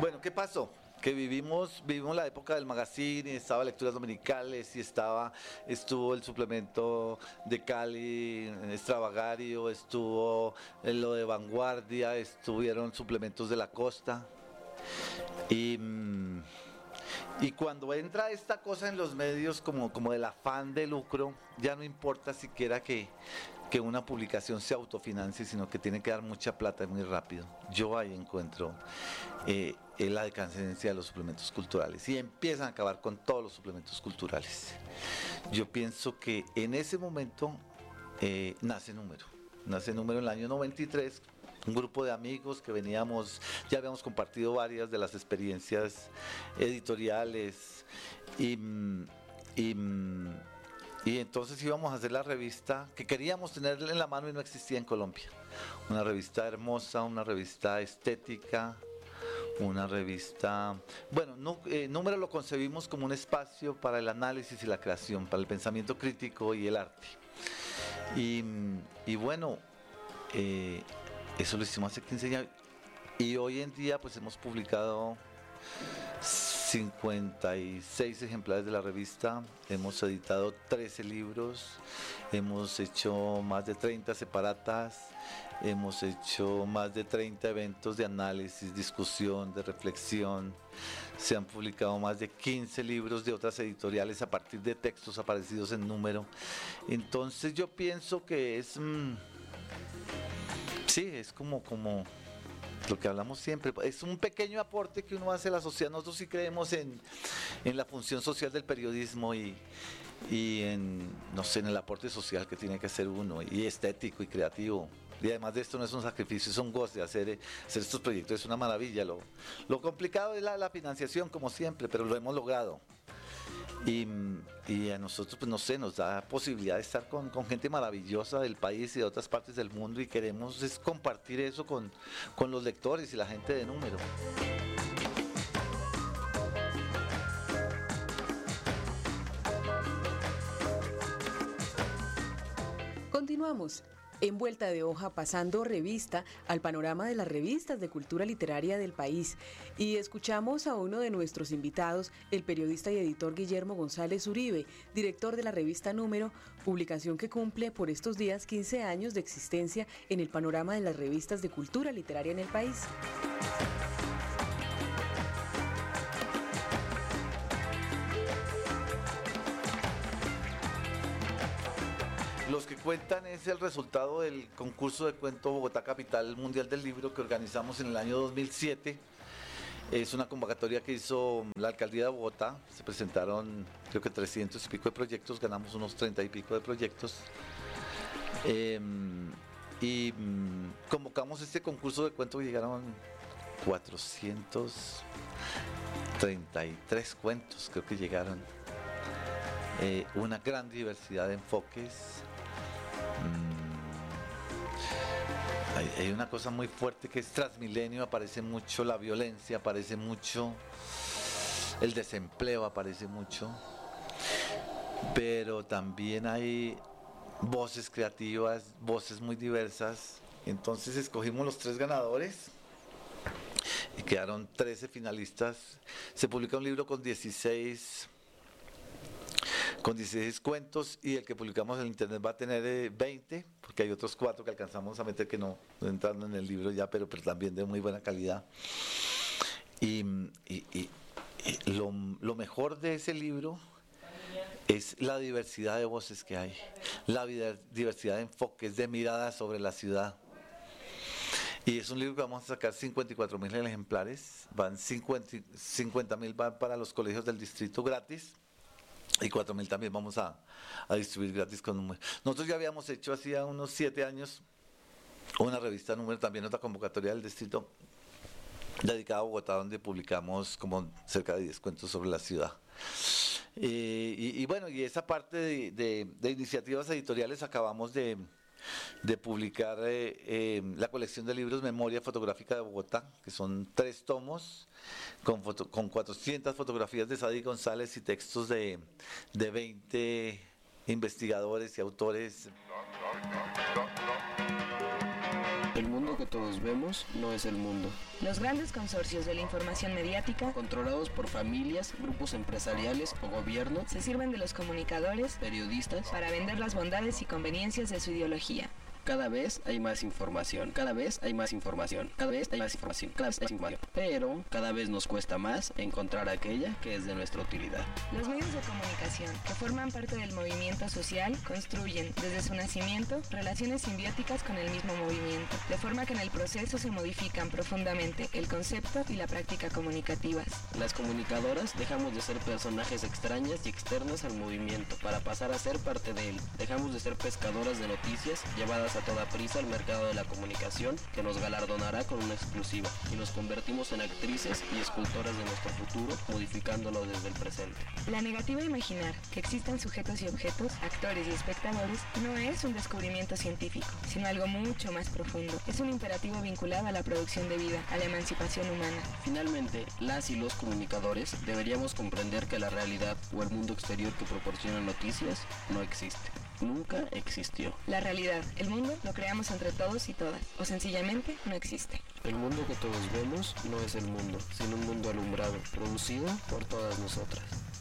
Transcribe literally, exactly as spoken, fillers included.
Bueno, ¿qué pasó? Que vivimos, vivimos la época del magazine, y estaba Lecturas Dominicales, y estaba, estuvo el suplemento de Cali, Extravagario, estuvo en lo de Vanguardia, estuvieron suplementos de la costa. Y, mm, y cuando entra esta cosa en los medios como, como del afán de lucro, ya no importa siquiera que, que una publicación se autofinancie, sino que tiene que dar mucha plata y muy rápido. Yo ahí encuentro eh, eh, la decadencia de los suplementos culturales y empiezan a acabar con todos los suplementos culturales. Yo pienso que en ese momento eh, nace Número. Nace Número en el año noventa y tres, un grupo de amigos que veníamos, ya habíamos compartido varias de las experiencias editoriales y, y, y entonces íbamos a hacer la revista que queríamos tener en la mano y no existía en Colombia. Una revista hermosa, una revista estética, una revista... Bueno, no, eh, Número lo concebimos como un espacio para el análisis y la creación, para el pensamiento crítico y el arte. Y, y bueno, eh, eso lo hicimos hace quince años y hoy en día pues hemos publicado cincuenta y seis ejemplares de la revista, hemos editado trece libros, hemos hecho más de treinta separatas, hemos hecho más de treinta eventos de análisis, discusión, de reflexión, se han publicado más de quince libros de otras editoriales a partir de textos aparecidos en Número. Entonces yo pienso que es... Mmm, sí, es como, como lo que hablamos siempre, es un pequeño aporte que uno hace a la sociedad. Nosotros sí creemos en, en la función social del periodismo y, y en, no sé, en el aporte social que tiene que hacer uno, y estético y creativo. Y además de esto no es un sacrificio, es un goce hacer, hacer estos proyectos, es una maravilla. Lo, lo complicado es la, la financiación, como siempre, pero lo hemos logrado. Y, y a nosotros, pues no sé, nos da posibilidad de estar con, con gente maravillosa del país y de otras partes del mundo, y queremos es compartir eso con, con los lectores y la gente de Número. Continuamos. En Vuelta de Hoja, pasando revista al panorama de las revistas de cultura literaria del país, y escuchamos a uno de nuestros invitados, el periodista y editor Guillermo González Uribe, director de la revista Número, publicación que cumple por estos días quince años de existencia en el panorama de las revistas de cultura literaria en el país. Los que cuentan es el resultado del concurso de cuento Bogotá Capital Mundial del Libro que organizamos en el año dos mil siete. Es una convocatoria que hizo la alcaldía de Bogotá. Se presentaron creo que trescientos y pico de proyectos, ganamos unos treinta y pico de proyectos. Eh, y mm, convocamos este concurso de cuento y llegaron cuatrocientos treinta y tres cuentos, creo que llegaron. Eh, una gran diversidad de enfoques. Hay, hay una cosa muy fuerte que es Transmilenio, aparece mucho la violencia, aparece mucho el desempleo, aparece mucho, pero también hay voces creativas, voces muy diversas. Entonces escogimos los tres ganadores y quedaron trece finalistas. Se publica un libro con dieciséis con dieciséis cuentos, y el que publicamos en internet va a tener eh, veinte, porque hay otros cuatro que alcanzamos a meter que no, no entrando en el libro ya, pero, pero también de muy buena calidad. Y, y, y, y lo, lo mejor de ese libro es la diversidad de voces que hay, la diversidad de enfoques, de miradas sobre la ciudad. Y es un libro que vamos a sacar cincuenta y cuatro mil ejemplares, van cincuenta mil van para los colegios del distrito gratis, y cuatro mil también vamos a, a distribuir gratis con Número. Nosotros ya habíamos hecho hacía unos siete años una revista Número, también otra convocatoria del distrito dedicada a Bogotá, donde publicamos como cerca de diez cuentos sobre la ciudad. Eh, y, y bueno, y esa parte de, de, de iniciativas editoriales acabamos de, de publicar eh, eh, la colección de libros Memoria Fotográfica de Bogotá, que son tres tomos con, foto, con cuatrocientas fotografías de Sadi González y textos de, de veinte investigadores y autores. El mundo que que todos vemos no es el mundo. Los grandes consorcios de la información mediática, controlados por familias, grupos empresariales o gobierno, se sirven de los comunicadores, periodistas, para vender las bondades y conveniencias de su ideología. Cada vez hay más información, cada vez hay más información, cada vez hay más información, cada vez hay más información. Pero cada vez nos cuesta más encontrar aquella que es de nuestra utilidad. Los medios de comunicación, que forman parte del movimiento social, construyen, desde su nacimiento, relaciones simbióticas con el mismo movimiento, de forma que en el proceso se modifican profundamente el concepto y la práctica comunicativas. Las comunicadoras dejamos de ser personajes extrañas y externas al movimiento para pasar a ser parte de él. Dejamos de ser pescadoras de noticias llevadas a toda prisa al mercado de la comunicación, que nos galardonará con una exclusiva, y nos convertimos en actrices y escultoras de nuestro futuro, modificándolo desde el presente. La negativa a imaginar que existan sujetos y objetos, actores y espectadores, no es un descubrimiento científico, sino algo mucho más profundo. Es un imperativo vinculado a la producción de vida, a la emancipación humana. Finalmente, las y los comunicadores deberíamos comprender que la realidad o el mundo exterior que proporciona noticias no existe. Nunca existió. La realidad, el mundo, lo creamos entre todos y todas, o sencillamente no existe. El mundo que todos vemos no es el mundo, sino un mundo alumbrado, producido por todas nosotras.